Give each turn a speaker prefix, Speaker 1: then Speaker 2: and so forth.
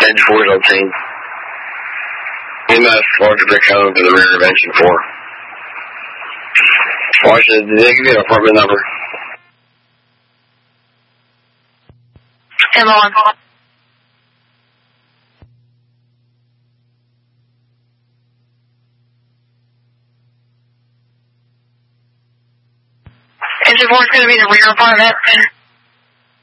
Speaker 1: Engine 4 is obtained. EMS, larger brick home to the rear of Engine 4. Washington, did they give you an apartment number?
Speaker 2: M1. Engine 4 is going to be the rear apartment.